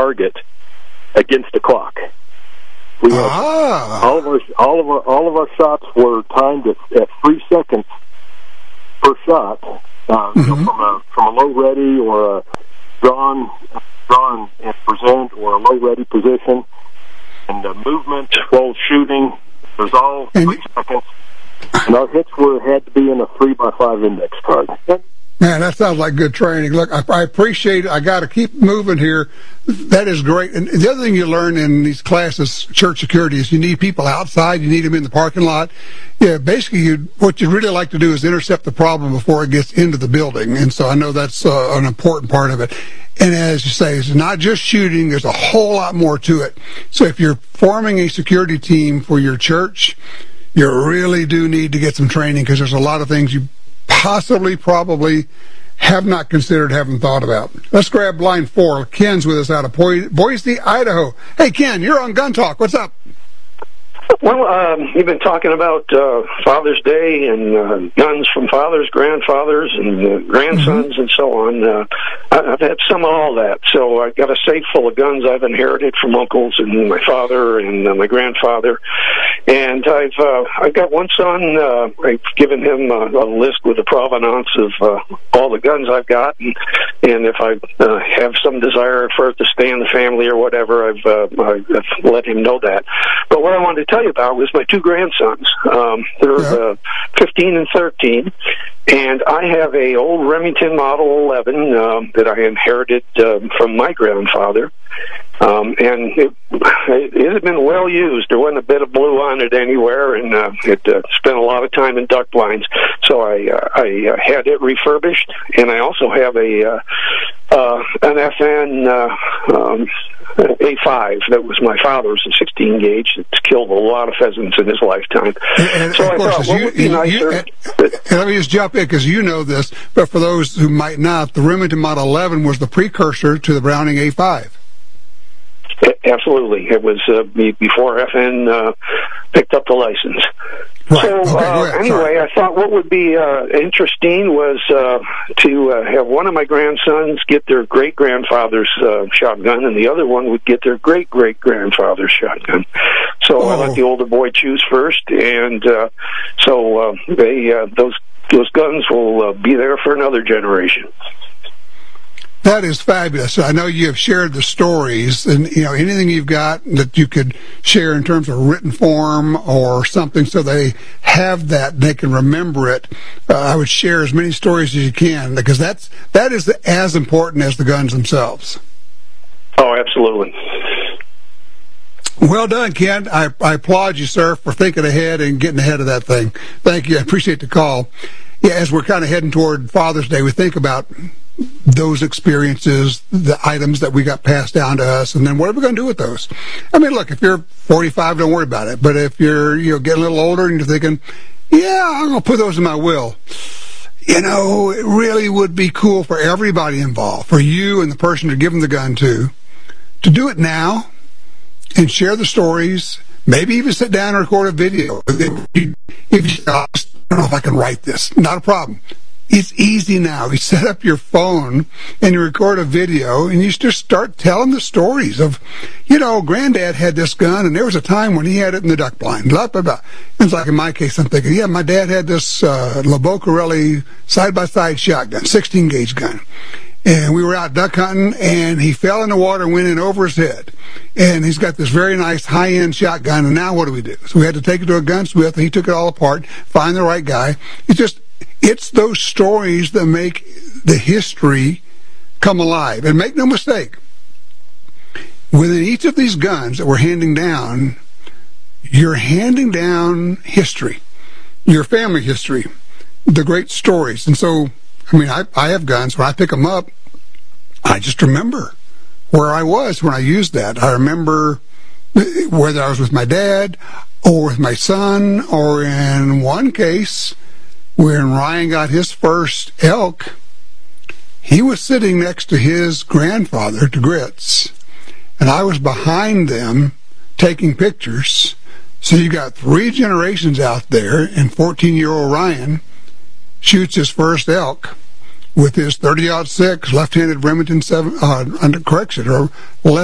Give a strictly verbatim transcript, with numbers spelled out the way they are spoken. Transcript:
target against the clock. We had, ah. all of our all of our all of our shots were timed at, at three seconds per shot, uh, mm-hmm. you know, from a from a low ready or a drawn drawn and present or a low ready position, and the movement while shooting was all and, three seconds, and our hits were had to be in a three by five index card. Man, that sounds like good training. Look, I, I appreciate it. I got to keep moving here. That is great. And the other thing you learn in these classes, church security, is you need people outside. You need them in the parking lot. Yeah, basically, you, what you'd really like to do is intercept the problem before it gets into the building. And so I know that's uh, an important part of it. And as you say, it's not just shooting. There's a whole lot more to it. So if you're forming a security team for your church, you really do need to get some training, because there's a lot of things you possibly, probably have not considered, haven't thought about. Let's grab line four. Ken's with us out of Boise, Idaho. Hey, Ken, you're on Gun Talk. What's up? Well, um, you've been talking about uh, Father's Day and uh, guns from fathers, grandfathers, and uh, grandsons, mm-hmm. and so on. Uh, I've had some of all that. So I've got a safe full of guns I've inherited from uncles and my father and uh, my grandfather. And I've uh, I've got one son. Uh, I've given him uh, a list with the provenance of uh, all the guns I've got, and, and if I uh, have some desire for it to stay in the family or whatever, I've, uh, I've let him know that. But what I wanted to tell you about was my two grandsons. Um, they're uh, fifteen and thirteen, and I have a old Remington Model eleven um, that I inherited uh, from my grandfather. Um, and it, it had been well used. There wasn't a bit of blue on it anywhere, and uh, it uh, spent a lot of time in duck blinds. So I uh, I uh, had it refurbished, and I also have a uh, uh, an F N uh, um, A five that was my father's, a sixteen gauge. It's killed a lot of pheasants in his lifetime. And, and so of I course, thought, what you, would be you, nicer? You, and, and let me just jump in, because you know this, but for those who might not, the Remington Model eleven was the precursor to the Browning A five. Absolutely. It was uh, before F N uh, picked up the license. Right. So okay, uh, anyway, Sorry. I thought what would be uh, interesting was uh, to uh, have one of my grandsons get their great-grandfather's uh, shotgun, and the other one would get their great-great-grandfather's shotgun. So oh. I let the older boy choose first, and uh, so uh, they uh, those those guns will uh, be there for another generation. That is fabulous. I know you have shared the stories, and you know anything you've got that you could share in terms of written form or something, so they have that, they can remember it. Uh, I would share as many stories as you can, because that's that is as important as the guns themselves. Oh, absolutely. Well done, Ken. I, I applaud you, sir, for thinking ahead and getting ahead of that thing. Thank you. I appreciate the call. Yeah, as we're kind of heading toward Father's Day, we think about those experiences, the items that we got passed down to us, and then what are we going to do with those? I mean, look, if you're forty-five, don't worry about it. But if you're, you know, getting a little older and you're thinking, yeah, I'm going to put those in my will, you know, it really would be cool for everybody involved, for you and the person you're giving the gun to, to do it now and share the stories, maybe even sit down and record a video. If you, if you, I don't know if I can write this, not a problem. It's easy now. You set up your phone and you record a video, and you just start telling the stories of, you know, Granddad had this gun, and there was a time when he had it in the duck blind. Blah, blah, blah. It's like in my case, I'm thinking, yeah, my dad had this uh, LeBeau-Corelli side-by-side shotgun, sixteen gauge gun. And we were out duck hunting, and he fell in the water and went in over his head. And he's got this very nice high-end shotgun, and now what do we do? So we had to take it to a gunsmith, and he took it all apart, find the right guy. It's just... It's those stories that make the history come alive. And make no mistake, within each of these guns that we're handing down, you're handing down history, your family history, the great stories. And so, I mean, I, I have guns. When I pick them up, I just remember where I was when I used that. I remember whether I was with my dad or with my son, or in one case, when Ryan got his first elk, he was sitting next to his grandfather, to Grits, and I was behind them taking pictures. So you got three generations out there, and fourteen-year-old Ryan shoots his first elk with his thirty aught six left-handed Remington seven, uh, under correction, or left